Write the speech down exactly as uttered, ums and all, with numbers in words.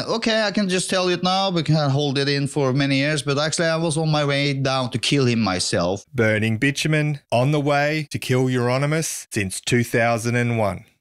okay, I can just tell you it now. We can hold it in for many years. But actually, I was on my way down to kill him myself. Burning bitumen, on the way to kill Euronymous since two thousand one.